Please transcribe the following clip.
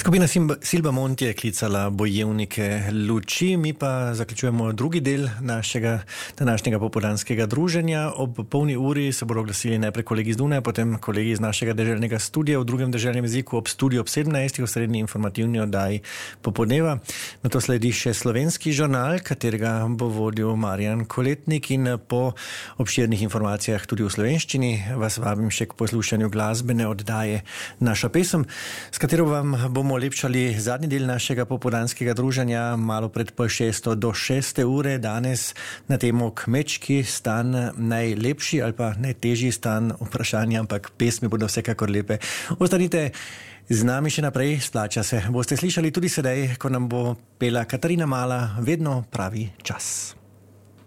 Skupina Silba Monti je klicala bojevnike luči, mi pa zaključujemo drugi del našega današnjega popoldanskega druženja. Ob polni uri se bodo oglasili najprej kolegi iz Dunaja, potem kolegi iz našega deželnega studia v drugem deželnem jeziku ob studiu ob 17. v srednji informativni oddaji popoldneva. Nato sledi še slovenski žurnal, katerega bo vodil Marjan Koletnik, in po obširnih informacijah tudi v slovenščini vas vabim še k poslušanju glasbene oddaje Naša pesem, s katero vam bomo lepšali zadnji del našega popoldanskega druženja malo pred pol 6 do 6 ure. Danes na temo kmečki stan, najlepši ali pa najtežji stan, vprašanje, ampak pesmi bodo vsekakor lepe. Ostanite z nami še naprej, splača se. Boste slišali tudi sedaj, ko nam bo pela Katarina Mala, Vedno pravi čas.